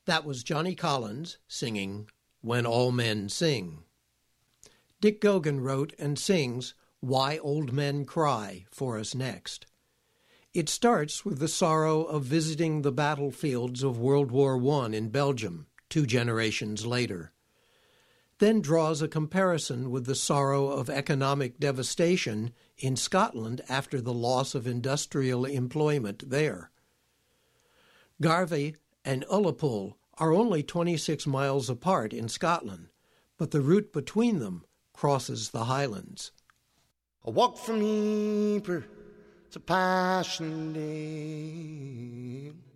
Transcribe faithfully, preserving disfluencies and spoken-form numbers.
That was Johnny Collins singing When All Men Sing. Dick Gogan wrote and sings Why Old Men Cry for us next. It starts with the sorrow of visiting the battlefields of World War One in Belgium, two generations later. Then draws a comparison with the sorrow of economic devastation in Scotland after the loss of industrial employment there. Garvey and Ullapool are only twenty-six miles apart in Scotland, but the route between them crosses the Highlands. I walk from Ypres to Passchendaele.